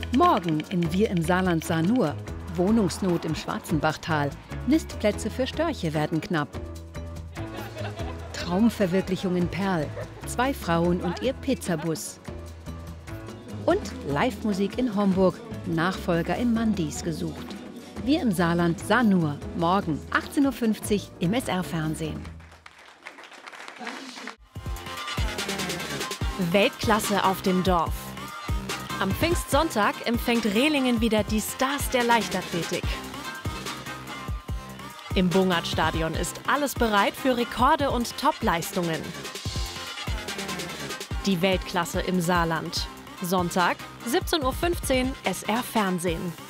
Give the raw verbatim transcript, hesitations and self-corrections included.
Morgen in Wir im Saarland sah nur: Wohnungsnot im Schwarzenbachtal. Nistplätze für Störche werden knapp. Traumverwirklichung in Perl. Zwei Frauen und ihr Pizzabus. Und Live-Musik in Homburg. Nachfolger im Mandis gesucht. Wir im Saarland sah nur. Morgen achtzehn Uhr fünfzig im S R-Fernsehen. Weltklasse auf dem Dorf. Am Pfingstsonntag empfängt Rehlingen wieder die Stars der Leichtathletik. Im Bungert-Stadion ist alles bereit für Rekorde und Top-Leistungen. Die Weltklasse im Saarland. Sonntag, siebzehn Uhr fünfzehn, S R-Fernsehen.